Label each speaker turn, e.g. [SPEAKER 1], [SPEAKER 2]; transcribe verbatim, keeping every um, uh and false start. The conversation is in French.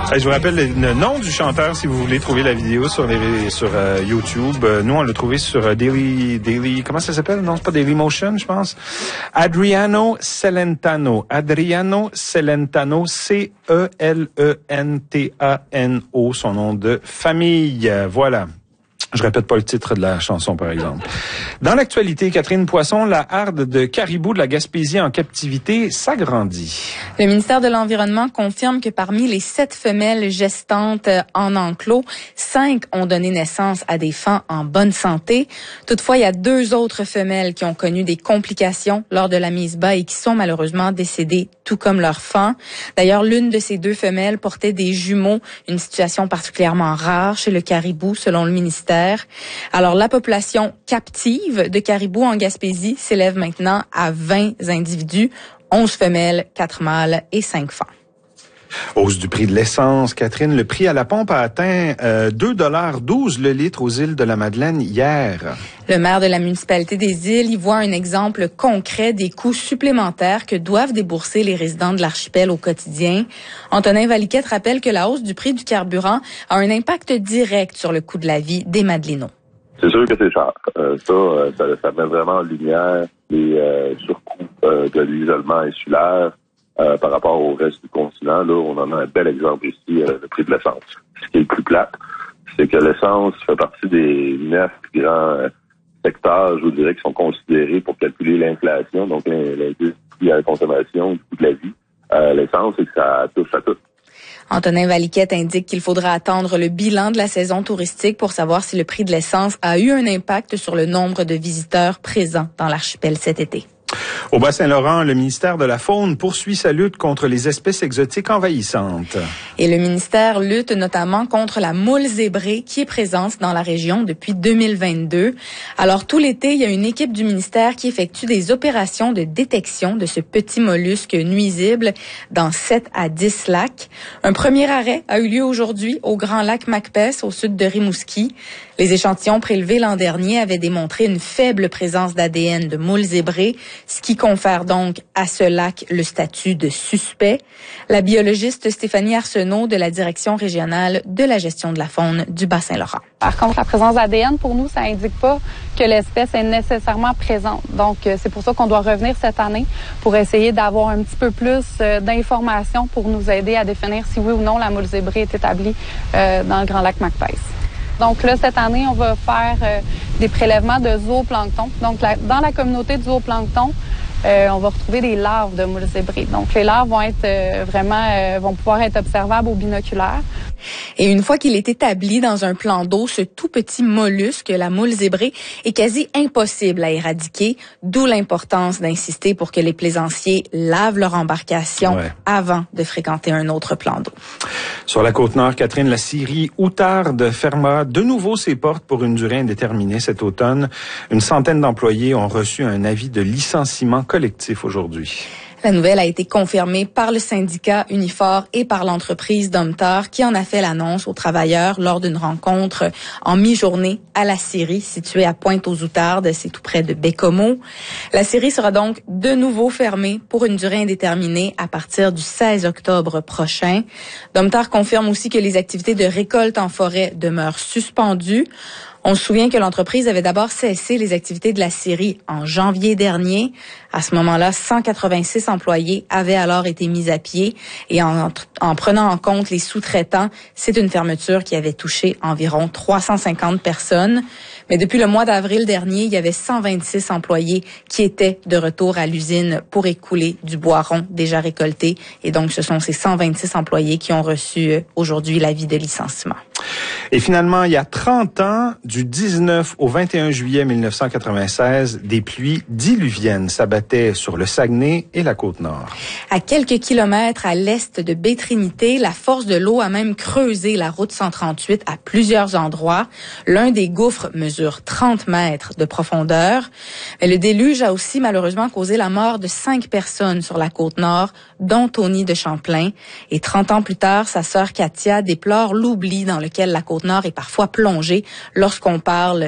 [SPEAKER 1] Je vous rappelle le nom du chanteur si vous voulez trouver la vidéo sur les sur euh, YouTube. Euh, nous, on l'a trouvé sur euh, Daily Daily. Comment ça s'appelle? Non, c'est pas Daily Motion, je pense. Adriano Celentano. Adriano Celentano. C E L E N T A N O. Son nom de famille. Euh, voilà. Je répète pas le titre de la chanson, par exemple. Dans l'actualité, Catherine Poisson, la harde de caribou de la Gaspésie en captivité s'agrandit.
[SPEAKER 2] Le ministère de l'Environnement confirme que parmi les sept femelles gestantes en enclos, cinq ont donné naissance à des fans en bonne santé. Toutefois, il y a deux autres femelles qui ont connu des complications lors de la mise bas et qui sont malheureusement décédées, tout comme leurs fans. D'ailleurs, l'une de ces deux femelles portait des jumeaux, une situation particulièrement rare chez le caribou, selon le ministère. Alors, la population captive de caribou en Gaspésie s'élève maintenant à vingt individus, onze femelles, quatre mâles et cinq fans.
[SPEAKER 1] Hausse du prix de l'essence. Catherine, le prix à la pompe a atteint euh, deux dollars douze le litre aux îles de la Madeleine hier.
[SPEAKER 2] Le maire de la municipalité des îles y voit un exemple concret des coûts supplémentaires que doivent débourser les résidents de l'archipel au quotidien. Antonin Valiquette rappelle que la hausse du prix du carburant a un impact direct sur le coût de la vie des Madeleinots.
[SPEAKER 3] C'est sûr que c'est cher. Euh, ça, euh, ça, ça met vraiment en lumière les euh, surcoûts euh, de l'isolement insulaire. Euh, par rapport au reste du continent, là, on en a un bel exemple ici, euh, le prix de l'essence. Ce qui est le plus plate, c'est que l'essence fait partie des neuf grands euh, secteurs, je vous dirais, qui sont considérés pour calculer l'inflation, donc l'indice à la consommation, du coût de la vie. Euh, l'essence, c'est que ça touche à tout.
[SPEAKER 2] Antonin Valiquette indique qu'il faudra attendre le bilan de la saison touristique pour savoir si le prix de l'essence a eu un impact sur le nombre de visiteurs présents dans l'archipel cet été.
[SPEAKER 1] Au Bas-Saint-Laurent, le ministère de la Faune poursuit sa lutte contre les espèces exotiques envahissantes.
[SPEAKER 2] Et le ministère lutte notamment contre la moule zébrée qui est présente dans la région depuis deux mille vingt-deux. Alors tout l'été, il y a une équipe du ministère qui effectue des opérations de détection de ce petit mollusque nuisible dans sept à dix lacs. Un premier arrêt a eu lieu aujourd'hui au Grand Lac Macpeth, au sud de Rimouski. Les échantillons prélevés l'an dernier avaient démontré une faible présence d'A D N de moule zébrée, ce qui confère donc à ce lac le statut de suspect. La biologiste Stéphanie Arsenault de la Direction régionale de la gestion de la faune du Bas-Saint-Laurent.
[SPEAKER 4] Par contre, la présence d'A D N, pour nous, ça indique pas que l'espèce est nécessairement présente. Donc, c'est pour ça qu'on doit revenir cette année pour essayer d'avoir un petit peu plus d'informations pour nous aider à définir si oui ou non la moule zébrée est établie euh, dans le Grand Lac Macpeth. Donc là, cette année, on va faire euh, des prélèvements de zooplancton. Donc, la, dans la communauté du zooplancton, euh, on va retrouver des larves de moules zébrées. Donc, les larves vont être euh, vraiment, euh, vont pouvoir être observables au binoculaire.
[SPEAKER 2] Et une fois qu'il est établi dans un plan d'eau, ce tout petit mollusque, la moule zébrée, est quasi impossible à éradiquer, d'où l'importance d'insister pour que les plaisanciers lavent leur embarcation ouais. avant de fréquenter un autre plan d'eau.
[SPEAKER 1] Sur la Côte-Nord, Catherine, la scierie Outarde fermera de nouveau ses portes pour une durée indéterminée cet automne. Une centaine d'employés ont reçu un avis de licenciement collectif aujourd'hui.
[SPEAKER 2] La nouvelle a été confirmée par le syndicat Unifor et par l'entreprise Domtar qui en a fait l'annonce aux travailleurs lors d'une rencontre en mi-journée à la scierie située à Pointe-aux-Outardes, c'est tout près de Bécomo. La scierie sera donc de nouveau fermée pour une durée indéterminée à partir du seize octobre prochain. Domtar confirme aussi que les activités de récolte en forêt demeurent suspendues. On se souvient que l'entreprise avait d'abord cessé les activités de la scierie en janvier dernier. À ce moment-là, cent quatre-vingt-six employés avaient alors été mis à pied et en, en prenant en compte les sous-traitants, c'est une fermeture qui avait touché environ trois cent cinquante personnes. Mais depuis le mois d'avril dernier, il y avait cent vingt-six employés qui étaient de retour à l'usine pour écouler du bois rond déjà récolté. Et donc, ce sont ces cent vingt-six employés qui ont reçu aujourd'hui l'avis de licenciement.
[SPEAKER 1] Et finalement, il y a trente ans, du dix-neuf au vingt et un juillet mille neuf cent quatre-vingt-seize, des pluies diluviennes s'abattaient sur le Saguenay et la Côte-Nord.
[SPEAKER 2] À quelques kilomètres à l'est de Baie-Trinité, la force de l'eau a même creusé la route cent trente-huit à plusieurs endroits. L'un des gouffres mesure trente mètres de profondeur. Mais le déluge a aussi malheureusement causé la mort de cinq personnes sur la Côte-Nord, dont Tony de Champlain. Et trente ans plus tard, sa sœur Katia déplore l'oubli dans lequel la Côte-Nord est parfois plongée lorsqu'on parle